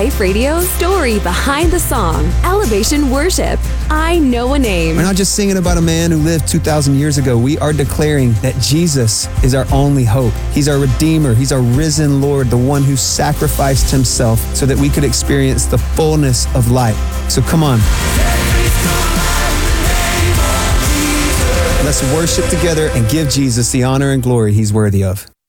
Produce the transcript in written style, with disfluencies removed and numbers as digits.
Life Radio's story behind the song, Elevation Worship. I Know a Name. We're not just singing about a man who lived 2,000 years ago. We are declaring that Jesus is our only hope. He's our Redeemer. He's our risen Lord, the one who sacrificed himself so that we could experience the fullness of life. So come on. Let's worship together and give Jesus the honor and glory he's worthy of.